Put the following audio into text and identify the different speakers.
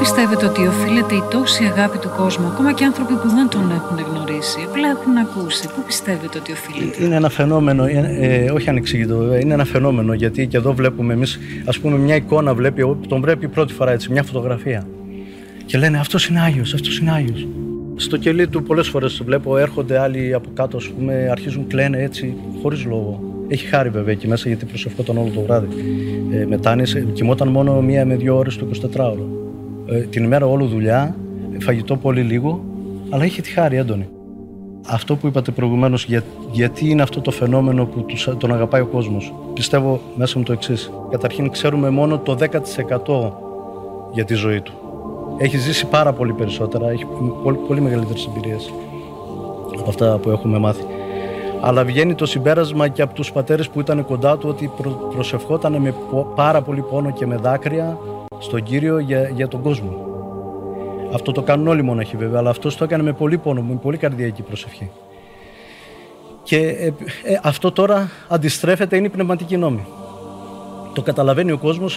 Speaker 1: πιστεύετε ότι οφείλεται η τόση αγάπη του κόσμου, ακόμα και άνθρωποι που δεν τον έχουν γνωρίσει, απλά έχουν ακούσει? Πού πιστεύετε ότι οφείλεται?
Speaker 2: Είναι ένα φαινόμενο, όχι ανεξήγητο, είναι ένα φαινόμενο, γιατί και εδώ βλέπουμε εμείς, ας πούμε, μια εικόνα τον βλέπει πρώτη φορά έτσι, μια φωτογραφία. Και λένε αυτός είναι Άγιος, αυτός είναι Άγιος. Στο κελί του πολλές φορές το βλέπω, έρχονται άλλοι από κάτω, ας πούμε, αρχίζουν κλαίνε έτσι, χωρίς λόγο. Έχει χάρη βέβαια εκεί μέσα, γιατί προσευχόταν όλο το βράδυ. Μετάνιωσε, κοιμόταν μόνο 1 με 2 ώρες το 24ωρο. Την ημέρα όλο δουλειά, φαγητό πολύ λίγο, αλλά είχε τη χάρη έντονη. Αυτό που είπατε προηγουμένως, γιατί είναι αυτό το φαινόμενο που τον αγαπάει ο κόσμος. Πιστεύω μέσα μου το εξής. Καταρχήν ξέρουμε μόνο το 10% για τη ζωή του. Έχει ζήσει πάρα πολύ περισσότερα, έχει πολύ μεγαλύτερες εμπειρίες από αυτά που έχουμε μάθει. Αλλά βγαίνει το συμπέρασμα και από τους πατέρες που ήταν κοντά του, ότι προσευχόταν με πάρα πολύ πόνο και με δάκρυα στον Κύριο για τον κόσμο. Αυτό το κάνουν όλοι οι μοναχοί βέβαια, αλλά αυτός το έκανε με πολύ πόνο, με πολύ καρδιακή προσευχή. Και αυτό τώρα αντιστρέφεται, είναι η πνευματική νόμη. Το καταλαβαίνει ο κόσμος,